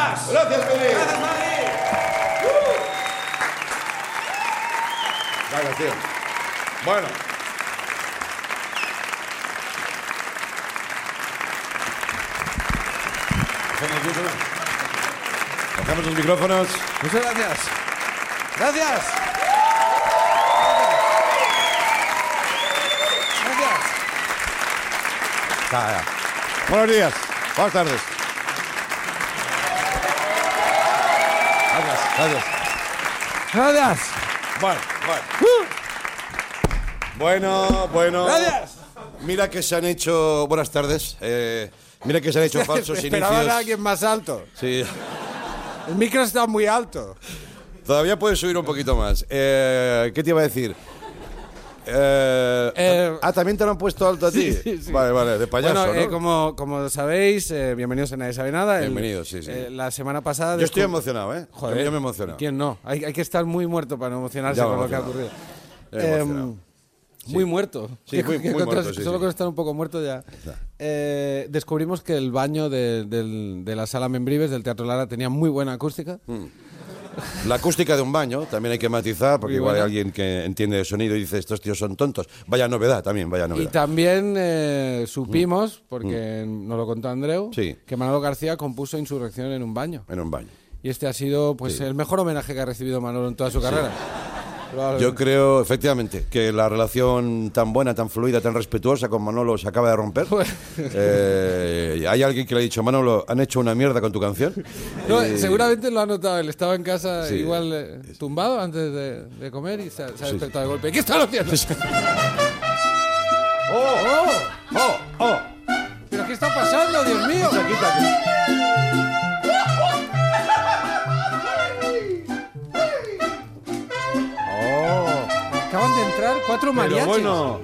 Gracias. Gracias, Madrid. Gracias, Madrid. Gracias, tío. Bueno. Bajamos los micrófonos. Muchas gracias. Gracias. Gracias. Ya. Buenos días. Buenas tardes. Gracias. Gracias. Bueno. Gracias. Mira que se han hecho... Buenas tardes. Mira que se han hecho falsos Esperaban inicios. a alguien más alto. Sí. El micro está muy alto. Todavía puedes subir un poquito más. ¿Qué te iba a decir? ¿También te lo han puesto alto a ti? Sí. Vale, de payaso, Bueno, ¿no? como sabéis, bienvenidos a Nadie Sabe Nada. Bienvenidos, sí. La semana pasada... Yo estoy emocionado, ¿eh? Joder, Yo me emociono. ¿Quién no? Hay que estar muy muerto para no emocionarse Ya me con lo que ha emocionado. ocurrido. Emocionado. Muy muerto. Sí, muy muerto, sí, Solo sí. con estar un poco muerto ya. Descubrimos que el baño de la sala Membrives del Teatro Lara tenía muy buena acústica. La acústica de un baño también hay que matizar, porque Muy igual hay buena. alguien que entiende de sonido y dice, estos tíos son tontos. Vaya novedad también, vaya Y novedad. también supimos, porque nos lo contó Andreu, Sí. que Manolo García compuso Insurrección en un baño. En un baño. Y este ha sido pues el mejor homenaje que ha recibido Manolo en toda su carrera. Yo creo, efectivamente, que la relación tan buena, tan fluida, tan respetuosa con Manolo se acaba de romper. Hay alguien que le ha dicho, Manolo, han hecho una mierda con tu canción. No, seguramente lo ha notado. Él estaba en casa Sí. igual tumbado antes de comer y se ha Sí. despertado de golpe. ¿Qué están haciendo? ¡Oh! ¿Pero qué está pasando, Dios mío? Acaban de entrar 4 mariachis. Pero bueno.